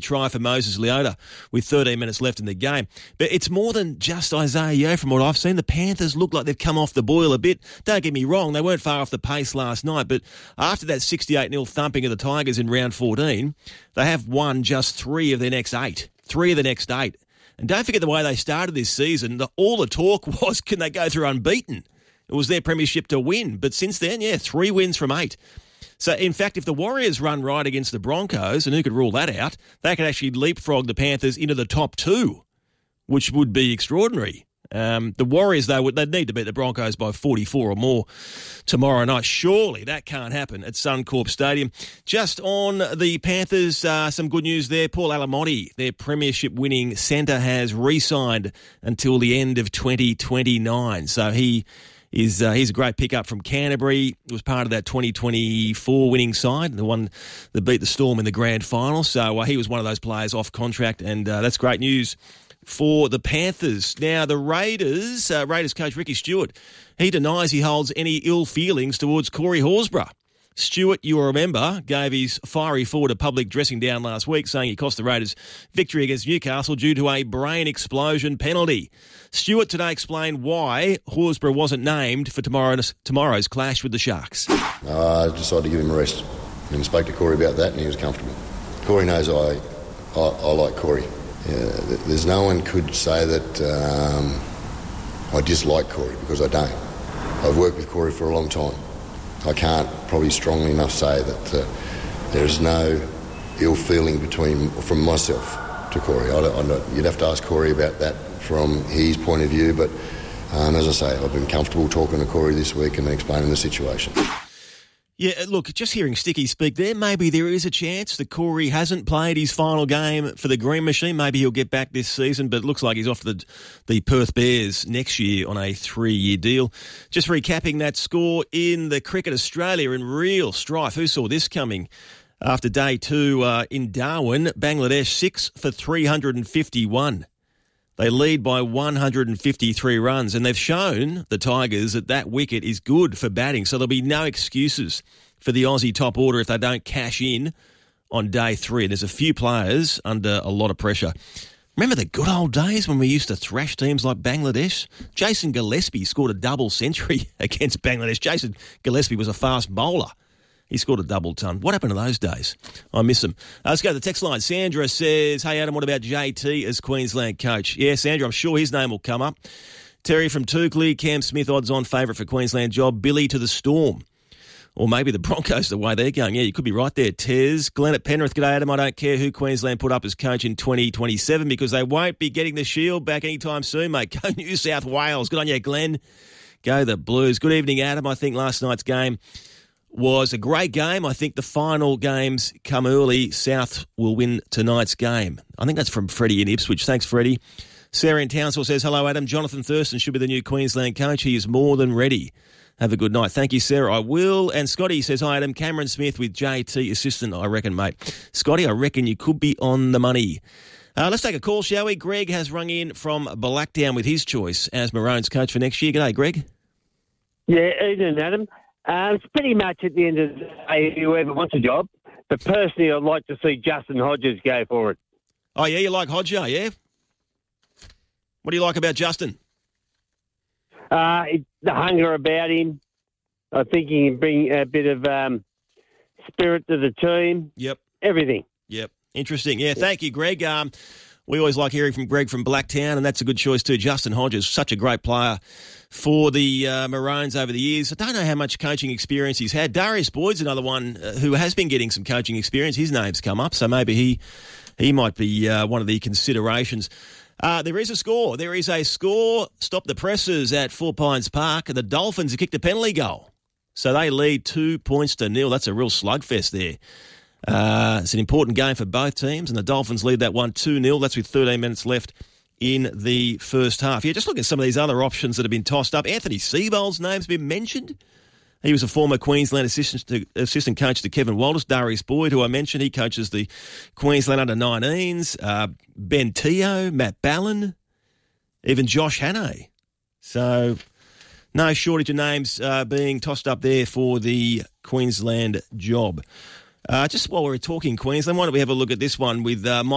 try for Moses Leota with 13 minutes left in the game. But it's more than just Isaiah Yeo from what I've seen. The Panthers look like they've come off the boil a bit. Don't get me wrong, they weren't far off the pace last night, but after that 68-0 thumping of the Tigers in round 14, they have won just 3 of their next 8. 3 of the next 8. And don't forget the way they started this season. All the talk was, can they go through unbeaten? It was their premiership to win. But since then, 3 wins from 8. So, in fact, if the Warriors run right against the Broncos, and who could rule that out, they could actually leapfrog the Panthers into the top 2, which would be extraordinary. The Warriors, though, they'd need to beat the Broncos by 44 or more tomorrow night. Surely that can't happen at Suncorp Stadium. Just on the Panthers, some good news there. Paul Alamotti, their premiership-winning centre, has re-signed until the end of 2029. So he's a great pickup from Canterbury. He was part of that 2024 winning side, the one that beat the Storm in the grand final. So he was one of those players off contract, and that's great news for the Panthers. Now, the Raiders coach Ricky Stewart, he denies he holds any ill feelings towards Corey Horsburgh. Stewart, you will remember, gave his fiery forward a public dressing down last week, saying he cost the Raiders victory against Newcastle due to a brain explosion penalty. Stewart today explained why Horsburgh wasn't named for tomorrow's clash with the Sharks. I decided to give him a rest and spoke to Corey about that, and he was comfortable. Corey knows I like Corey. There's no one could say that I dislike Corey, because I don't. I've worked with Corey for a long time. I can't probably strongly enough say that there's no ill feeling from myself to Corey. You'd have to ask Corey about that from his point of view, but as I say, I've been comfortable talking to Corey this week and explaining the situation. Yeah, look, just hearing Sticky speak there, maybe there is a chance that Corey hasn't played his final game for the Green Machine. Maybe he'll get back this season, but it looks like he's off to the Perth Bears next year on a 3-year deal. Just recapping that score in the Cricket Australia in real strife. Who saw this coming? After day 2 in Darwin, Bangladesh 6 for 351. They lead by 153 runs, and they've shown, the Tigers, that wicket is good for batting, so there'll be no excuses for the Aussie top order if they don't cash in on day 3. There's a few players under a lot of pressure. Remember the good old days when we used to thrash teams like Bangladesh? Jason Gillespie scored a double century against Bangladesh. Jason Gillespie was a fast bowler. He scored a double ton. What happened to those days? I miss them. Let's go to the text line. Sandra says, hey, Adam, what about JT as Queensland coach? Yeah, Sandra, I'm sure his name will come up. Terry from Toukley, Cam Smith, odds-on favourite for Queensland job. Billy to the Storm. Or maybe the Broncos, the way they're going. Yeah, you could be right there, Tez. Glenn at Penrith, g'day, Adam. I don't care who Queensland put up as coach in 2027 because they won't be getting the Shield back anytime soon, mate. Go New South Wales. Good on you, Glenn. Go the Blues. Good evening, Adam. I think last night's game was a great game. I think the final games come early. South will win tonight's game. I think that's from Freddie in Ipswich. Thanks, Freddie. Sarah in Townsville says, hello, Adam. Jonathan Thurston should be the new Queensland coach. He is more than ready. Have a good night. Thank you, Sarah. I will. And Scotty says, hi, Adam. Cameron Smith with JT assistant, I reckon, mate. Scotty, I reckon you could be on the money. Let's take a call, shall we? Greg has rung in from Blacktown with his choice as Maroons coach for next year. G'day, Greg. Yeah, evening, Adam. It's pretty much at the end of the day, whoever wants a job. But personally, I'd like to see Justin Hodges go for it. Oh, yeah? You like Hodger, yeah? What do you like about Justin? The hunger about him. I think he can bring a bit of spirit to the team. Yep. Everything. Yep. Interesting. Yeah, thank you, Greg. We always like hearing from Greg from Blacktown, and that's a good choice too. Justin Hodges, such a great player for the Maroons over the years. I don't know how much coaching experience he's had. Darius Boyd's another one who has been getting some coaching experience. His name's come up, so maybe he might be one of the considerations. There is a score. There is a score. Stop the presses at Four Pines Park, and the Dolphins have kicked a penalty goal. So they lead 2-0. That's a real slugfest there. It's an important game for both teams, and the Dolphins lead that one 2-0. That's with 13 minutes left in the first half. Yeah, just look at some of these other options that have been tossed up. Anthony Seibold's name's been mentioned. He was a former Queensland assistant coach to Kevin Walters. Darius Boyd, who I mentioned, he coaches the Queensland under-19s. Ben Teo, Matt Ballin, even Josh Hannay. So no shortage of names being tossed up there for the Queensland job. Just while we're talking Queensland, why don't we have a look at this one with Mike